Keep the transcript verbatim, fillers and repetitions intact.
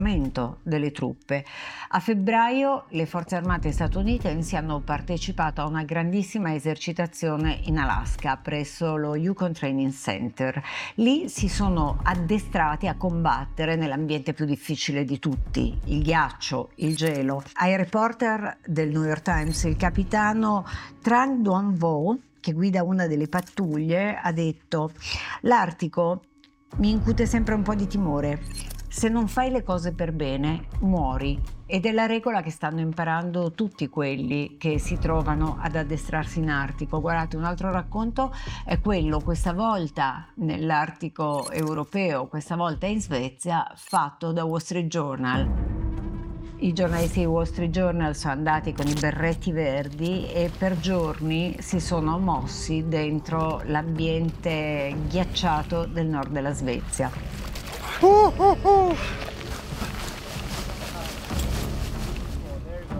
delle truppe. A febbraio le forze armate statunitensi hanno partecipato a una grandissima esercitazione in Alaska presso lo Yukon Training Center. Lì si sono addestrati a combattere nell'ambiente più difficile di tutti, il ghiaccio, il gelo. Ai reporter del New York Times il capitano Trang Duan Vo, che guida una delle pattuglie, ha detto: «L'Artico mi incute sempre un po' di timore. Se non fai le cose per bene, muori». Ed è la regola che stanno imparando tutti quelli che si trovano ad addestrarsi in Artico. Guardate, un altro racconto è quello, questa volta nell'Artico europeo, questa volta in Svezia, fatto da Wall Street Journal. I giornalisti di Wall Street Journal sono andati con i berretti verdi e per giorni si sono mossi dentro l'ambiente ghiacciato del nord della Svezia. Uh, uh, uh.